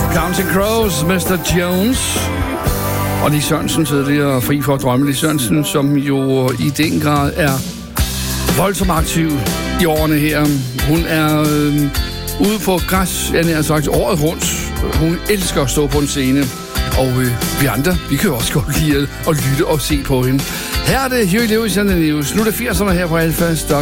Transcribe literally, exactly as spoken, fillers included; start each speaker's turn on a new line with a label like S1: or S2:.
S1: Counting Crows, mister Jones. Og Lis Sørensen tidligere fri for at drømme. Lis Sørensen, som jo i den grad er voldsomt aktiv i årene her. Hun er øh, ude på græs, jeg nær sagt, året rundt. Hun elsker at stå på en scene. Og øh, vi andre, vi kan jo også godt lide at lytte og se på hende. Her er det Huey Lewis and the News. Nu er det firserne her på Alfa.